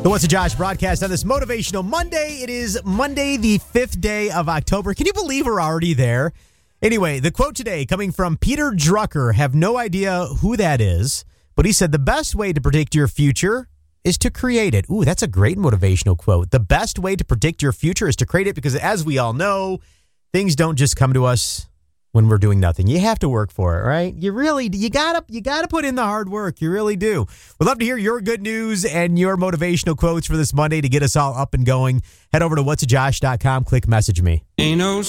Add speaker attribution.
Speaker 1: The What's the Josh broadcast on this motivational Monday. It is Monday, the 5th day of October. Can you believe we're already there? Anyway, the quote today coming from Peter Drucker. Have no idea who that is, but he said the best way to predict your future is to create it. Ooh, that's a great motivational quote. The best way to predict your future is to create it, because as we all know, things don't just come to us when we're doing nothing. You have to work for it, right? You gotta put in the hard work. You really do. We'd love to hear your good news and your motivational quotes for this Monday to get us all up and going. Head over to whatsajosh.com, click message me.
Speaker 2: Ain't no